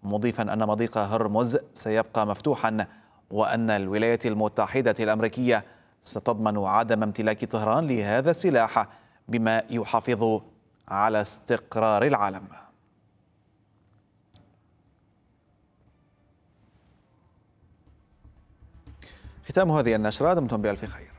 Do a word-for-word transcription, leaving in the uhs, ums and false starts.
مضيفا أن مضيق هرمز سيبقى مفتوحا، وأن الولايات المتحدة الأمريكية ستضمن عدم امتلاك طهران لهذا السلاح، بما يحافظ على استقرار العالم. ختام هذه النشرة، دمتم بألف خير.